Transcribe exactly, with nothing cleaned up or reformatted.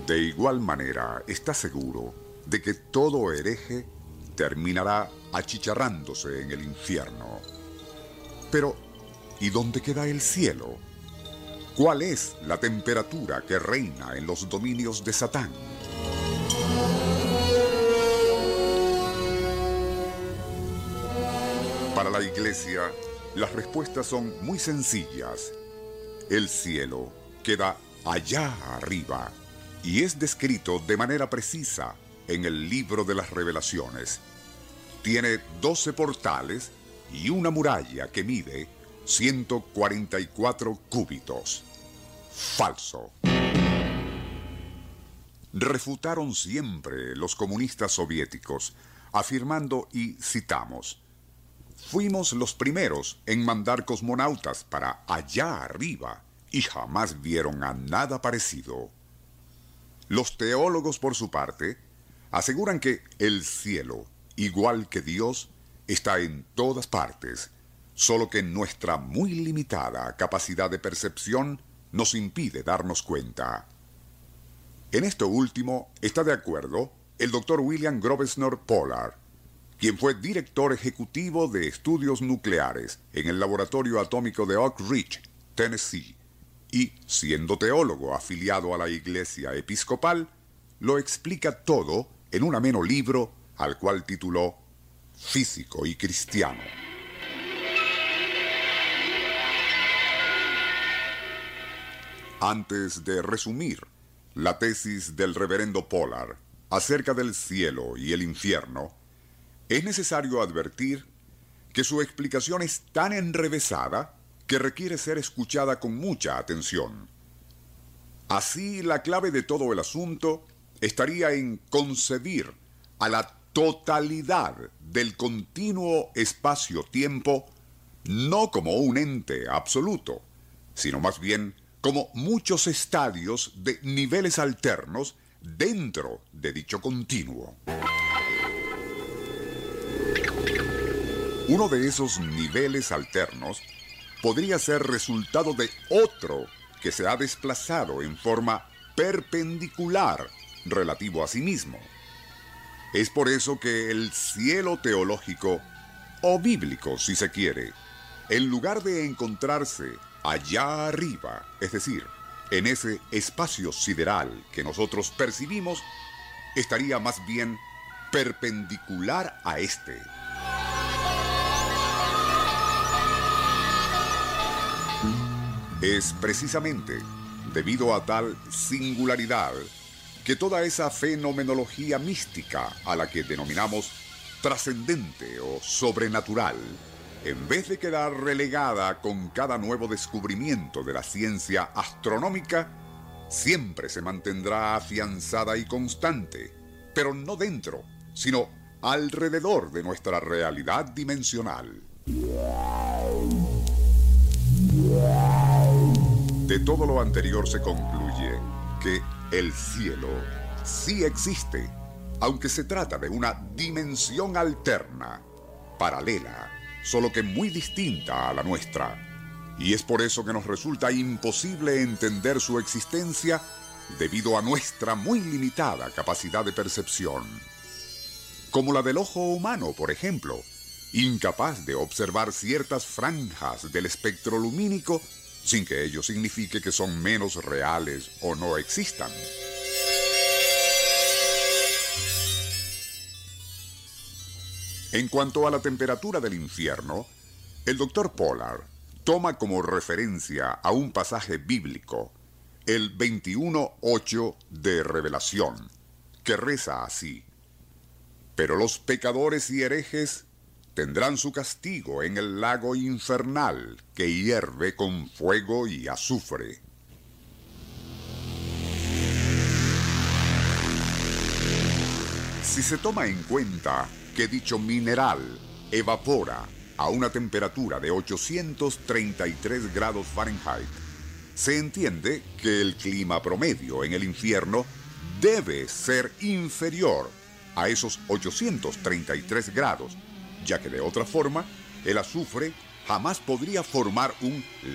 De igual manera, está seguro de que todo hereje terminará achicharrándose en el infierno. Pero, ¿y dónde queda el cielo? ¿Cuál es la temperatura que reina en los dominios de Satán? Para la Iglesia, las respuestas son muy sencillas. El cielo queda allá arriba y es descrito de manera precisa en el libro de las Revelaciones. Tiene doce portales y una muralla que mide ciento cuarenta y cuatro cúbitos. Falso. Refutaron siempre los comunistas soviéticos, afirmando, y citamos: fuimos los primeros en mandar cosmonautas para allá arriba y jamás vieron a nada parecido. Los teólogos, por su parte, aseguran que el cielo, igual que Dios, está en todas partes, solo que nuestra muy limitada capacidad de percepción nos impide darnos cuenta. En esto último está de acuerdo el doctor William Grosvenor Pollard, quien fue director ejecutivo de estudios nucleares en el laboratorio atómico de Oak Ridge, Tennessee, y, siendo teólogo afiliado a la Iglesia Episcopal, lo explica todo en un ameno libro al cual tituló Físico y Cristiano. Antes de resumir la tesis del reverendo Pollard acerca del cielo y el infierno, es necesario advertir que su explicación es tan enrevesada que requiere ser escuchada con mucha atención. Así, la clave de todo el asunto estaría en concebir a la totalidad del continuo espacio-tiempo no como un ente absoluto, sino más bien como muchos estadios de niveles alternos dentro de dicho continuo. Uno de esos niveles alternos podría ser resultado de otro que se ha desplazado en forma perpendicular relativo a sí mismo. Es por eso que el cielo teológico, o bíblico si se quiere, en lugar de encontrarse allá arriba, es decir, en ese espacio sideral que nosotros percibimos, estaría más bien perpendicular a este. Es precisamente debido a tal singularidad que toda esa fenomenología mística a la que denominamos trascendente o sobrenatural, en vez de quedar relegada con cada nuevo descubrimiento de la ciencia astronómica, siempre se mantendrá afianzada y constante, pero no dentro, sino alrededor de nuestra realidad dimensional. De todo lo anterior se concluye que el cielo sí existe, aunque se trata de una dimensión alterna, paralela, solo que muy distinta a la nuestra. Y es por eso que nos resulta imposible entender su existencia debido a nuestra muy limitada capacidad de percepción. Como la del ojo humano, por ejemplo, incapaz de observar ciertas franjas del espectro lumínico sin que ello signifique que son menos reales o no existan. En cuanto a la temperatura del infierno, el doctor Pollard toma como referencia a un pasaje bíblico, el veintiuno ocho de Revelación, que reza así: pero los pecadores y herejes tendrán su castigo en el lago infernal que hierve con fuego y azufre. Si se toma en cuenta que dicho mineral evapora a una temperatura de ochocientos treinta y tres grados Fahrenheit, se entiende que el clima promedio en el infierno debe ser inferior a esos ochocientos treinta y tres grados, ya que de otra forma, el azufre jamás podría formar un